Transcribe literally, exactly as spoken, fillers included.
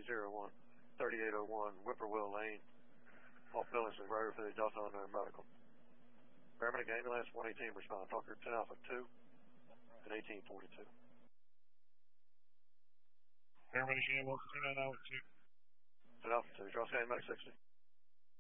zero one, thirty-eight oh one, Whippoorwill Lane, off Billingsley Road for the Delta Unknown Medical. Paramedic ambulance, one eighteen respond. Talker ten Alpha two and eighteen forty-two. Paramedic ambulance, ten Alpha two. ten Alpha two, draw scan medic sixty.